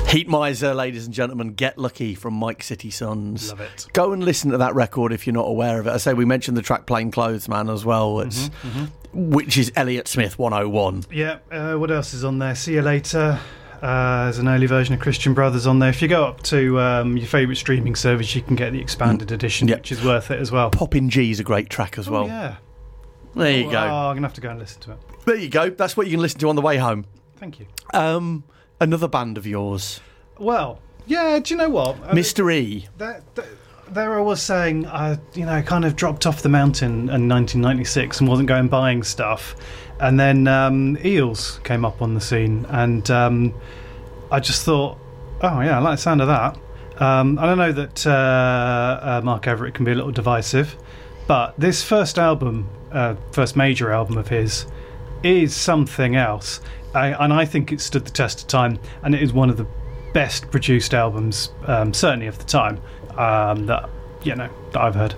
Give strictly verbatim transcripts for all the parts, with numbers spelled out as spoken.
Heat Miser, ladies and gentlemen, Get Lucky from Mike City Sons. Love it. Go and listen to that record if you're not aware of it. I say we mentioned the track Plain Clothes Man as well, it's, mm-hmm, mm-hmm. which is Elliott Smith one oh one. Yeah, uh, what else is on there? See You Later. Uh, there's an early version of Christian Brothers on there. If you go up to um, your favourite streaming service, you can get the expanded mm. edition, yep. which is worth it as well. Poppin' G's a great track as oh, well. yeah. There you oh, go. Oh, I'm going to have to go and listen to it. There you go. That's what you can listen to on the way home. Thank you. Um, another band of yours. Well, yeah, do you know what? I Mister E. That, that, there I was saying, I you know, kind of dropped off the mountain in nineteen ninety-six and wasn't going buying stuff. And then um, Eels came up on the scene, and um, I just thought, oh, yeah, I like the sound of that. Um, I don't know that uh, uh, Mark Everett can be a little divisive, but this first album, uh, first major album of his, is something else. I, and I think it stood the test of time, and it is one of the best produced albums, um, certainly of the time, um, that you know that I've heard.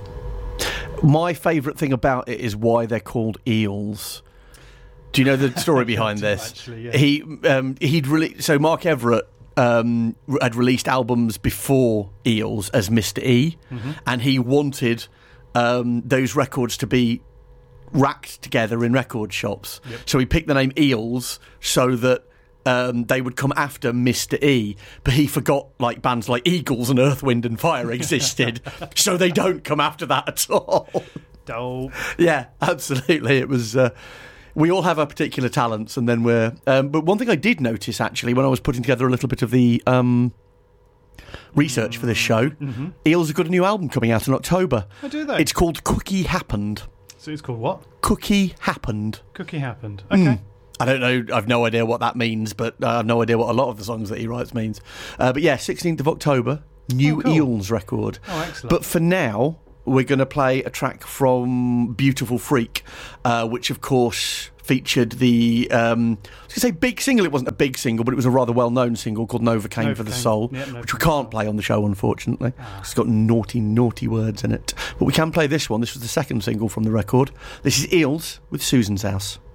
My favourite thing about it is why they're called Eels. Do you know the story behind this? Actually, yeah. He um, he'd really so Mark Everett um, had released albums before Eels as Mister E, mm-hmm. and he wanted um, those records to be racked together in record shops. Yep. So he picked the name Eels so that Um, they would come after Mister E, but he forgot like bands like Eagles and Earth, Wind and Fire existed, so they don't come after that at all. Dope. Yeah, absolutely. It was. Uh, we all have our particular talents, and then we're. Um, but one thing I did notice actually when I was putting together a little bit of the um, research for this show, mm-hmm. Eels have got a new album coming out in October. Oh, do they? It's called Cookie Happened. So it's called what? Cookie Happened. Cookie Happened. Okay. Mm. I don't know, I've no idea what that means, but uh, I've no idea what a lot of the songs that he writes means. Uh, but yeah, sixteenth of October, new oh, cool. Eels record. Oh, excellent. But for now, we're going to play a track from Beautiful Freak, uh, which of course featured the, um, I was going to say big single, it wasn't a big single, but it was a rather well-known single called Novocaine for the Soul, yep, which we can't play on the show, unfortunately. Ah. It's got naughty, naughty words in it. But we can play this one. This was the second single from the record. This is Eels with Susan's House.